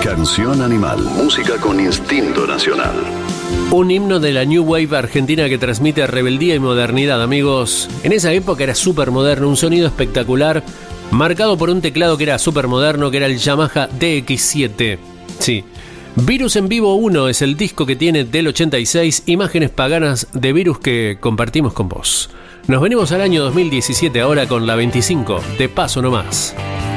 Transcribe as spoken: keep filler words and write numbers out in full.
Canción Animal, música con instinto nacional. Un himno de la New Wave argentina que transmite rebeldía y modernidad, amigos. En esa época era súper moderno, un sonido espectacular, marcado por un teclado que era súper moderno, que era el Yamaha D X siete. Sí. Virus en Vivo uno es el disco que tiene del ochenta y seis, imágenes paganas de Virus que compartimos con vos. Nos venimos al año dos mil diecisiete ahora con la veinticinco, de paso nomás.